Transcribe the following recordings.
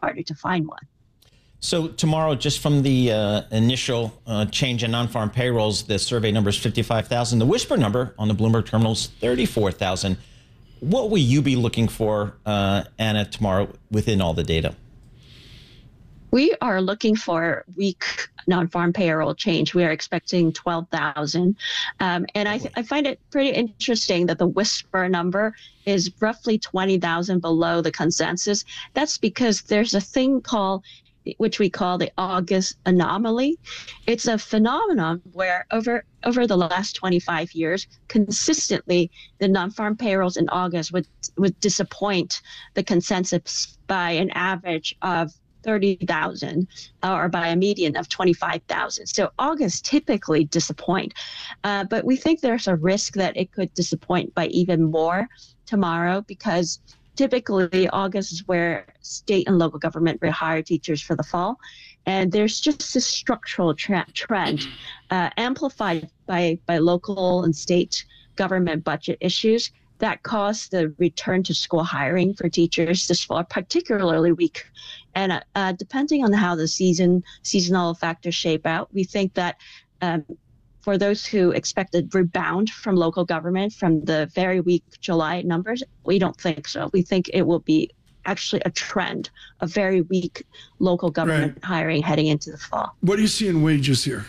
harder to find one. So tomorrow, just from the initial change in non-farm payrolls, the survey number is 55,000. The whisper number on the Bloomberg terminal is 34,000. What will you be looking for, Anna, tomorrow within all the data? We are looking for weak non-farm payroll change. We are expecting 12,000. And I find it pretty interesting that the whisper number is roughly 20,000 below the consensus. That's because there's a thing which we call the August anomaly. It's a phenomenon where over the last 25 years, consistently, the non-farm payrolls in August would disappoint the consensus by an average of 30,000 or by a median of 25,000. So August typically disappoint, but we think there's a risk that it could disappoint by even more tomorrow, because typically August is where state and local government rehire teachers for the fall. And there's just this structural trend amplified by local and state government budget issues that caused the return to school hiring for teachers this fall particularly weak. And depending on how the seasonal factors shape out, we think that for those who expect a rebound from local government from the very weak July numbers, we don't think so. We think it will be actually a trend of very weak local government hiring heading into the fall. What do you see in wages here?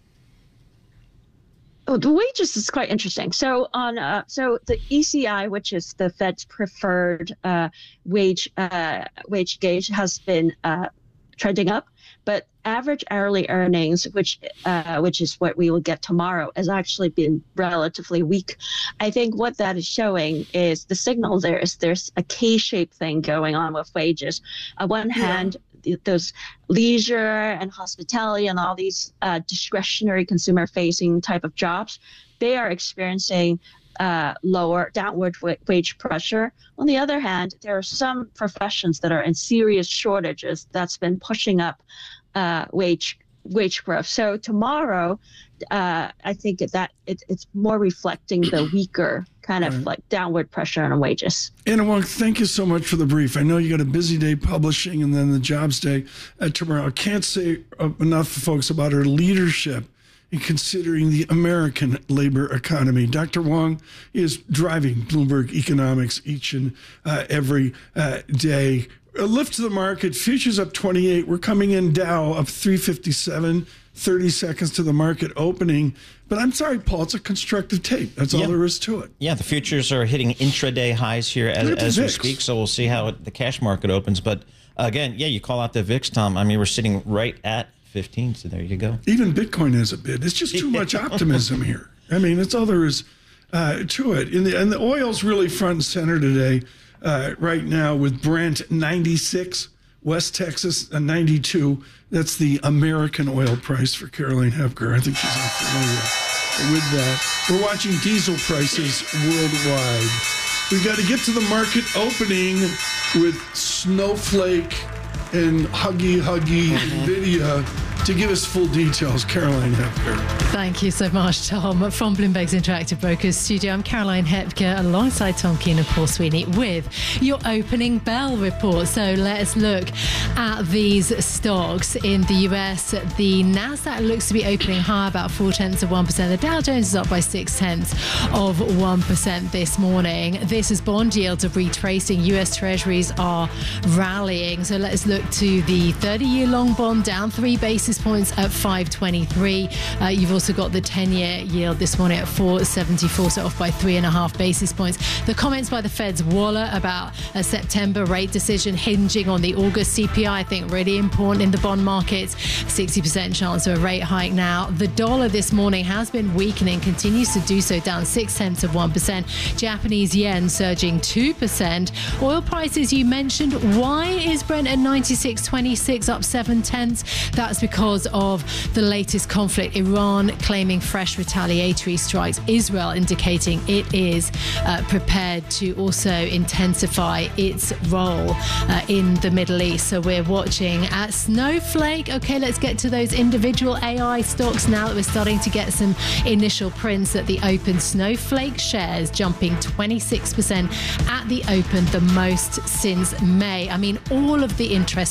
Oh, the wages is quite interesting. So so the ECI, which is the Fed's preferred wage gauge, has been trending up, but average hourly earnings, which is what we will get tomorrow, has actually been relatively weak. I think what that is showing is the signal there's a K-shaped thing going on with wages. On one hand, those leisure and hospitality and all these discretionary consumer-facing type of jobs, they are experiencing lower downward wage pressure. On the other hand, there are some professions that are in serious shortages that's been pushing up wage growth. So tomorrow, I think that it's more reflecting the weaker kind of like downward pressure on wages. Anna Wong, thank you so much for the brief. I know you got a busy day publishing and then the jobs day tomorrow. I can't say enough, folks, about her leadership in considering the American labor economy. Dr. Wong is driving Bloomberg Economics each and every day. A lift to the market, futures up 28. We're coming in Dow up 357, 30 seconds to the market opening. But I'm sorry, Paul, it's a constructive tape. That's all there is to it. Yeah, the futures are hitting intraday highs here as we speak, so we'll see how the cash market opens. But again, you call out the VIX, Tom. I mean, we're sitting right at 15, so there you go. Even Bitcoin has a bid. It's just too much optimism here. I mean, that's all there is to it. And the oil's really front and center today, right now, with Brent 96, West Texas 92. That's the American oil price for Caroline Hepker. I think she's unfamiliar with that. We're watching diesel prices worldwide. We've got to get to the market opening with Snowflake and Huggy NVIDIA to give us full details. Caroline Hepker. Thank you so much, Tom. From Bloomberg's Interactive Brokers studio, I'm Caroline Hepker alongside Tom Keene and Paul Sweeney with your opening bell report. So let's look at these stocks in the US. The Nasdaq looks to be opening high, about 0.4%. The Dow Jones is up by 0.6% this morning. This is bond yields are retracing. US Treasuries are rallying. So let's look to the 30-year long bond, down 3 basis points at 5.23. You've also got the 10-year yield this morning at 4.74, so off by 3.5 basis points. The comments by the Fed's Waller about a September rate decision hinging on the August CPI, I think really important in the bond markets. 60% chance of a rate hike now. The dollar this morning has been weakening, continues to do so, down 0.6%. Japanese yen surging 2%. Oil prices you mentioned. Why is Brent at 96.26 up 0.7? That's because of the latest conflict. Iran claiming fresh retaliatory strikes. Israel indicating it is prepared to also intensify its role in the Middle East. So we're watching at Snowflake. Okay, let's get to those individual AI stocks now that we're starting to get some initial prints at the open. Snowflake shares jumping 26% at the open, the most since May. I mean, all of the interest